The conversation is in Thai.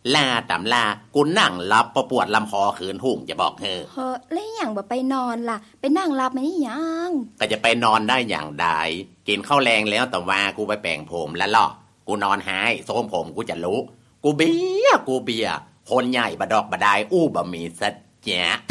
ลาตำลากูนั่งรับประปวดลำคอขืนหุ่งจะบอกเธอเฮ้อแล้วอย่างบ่ไปนอนล่ะไปนั่งรับมันนี่ยังก็จะไปนอนได้อย่างใดกินข้าวแรงแล้วแต่ว่ากูไปแปรงผมแล้วล่ะกูนอนหายโซมผมกูจะรู้กูเบียคนใหญ่บดอกบดายอู้บะมีสัจจะ